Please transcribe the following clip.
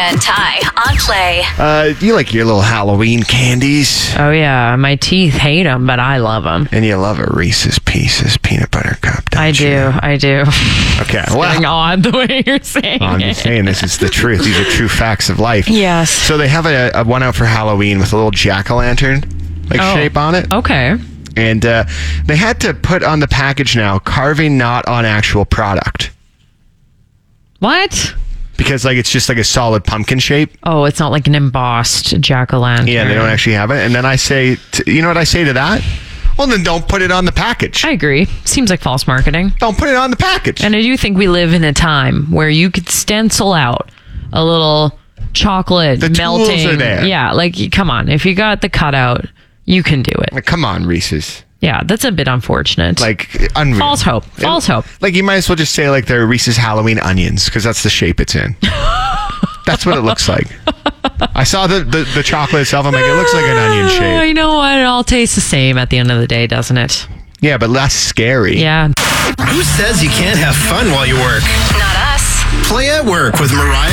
and Ty on Play. You like your little Halloween candies, Oh, yeah. My teeth hate them, but I love them. and you love a Reese's Pieces peanut butter cup, don't I you? do. Okay, Getting odd the way you're saying I'm it. just saying this is the truth. These are true facts of life. Yes. So they have a one out for Halloween with a little jack-o'-lantern shape on it. Okay. And they had to put on the package now, carving not on actual product. What? Because it's just like a solid pumpkin shape. Oh, it's not like an embossed jack-o'-lantern. Yeah, they don't actually have it. And then I say, you know what I say to that? Well, then don't put it on the package. I agree. Seems like false marketing. Don't put it on the package. And I do think we live in a time where you could stencil out a little chocolate The tools melting. are there. Yeah, come on. If you got the cutout, you can do it. Come on, Reese's. Yeah, that's a bit unfortunate. Unreal. False hope. False hope. You might as well just say they're Reese's Halloween onions because that's the shape it's in. That's what it looks like. I saw the chocolate itself. I'm like, it looks like an onion shape. You know what? It all tastes the same at the end of the day, doesn't it? Yeah, but less scary. Yeah. Who says you can't have fun while you work? Not us. Play at Work with Mariah